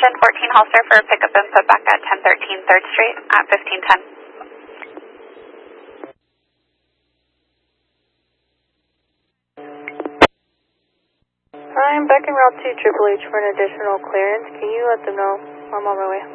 1014 Holster for pickup and put back at 1013 3rd Street at 1510. I'm back in Route 2 Triple H for an additional clearance. Can you let them know I'm on my way?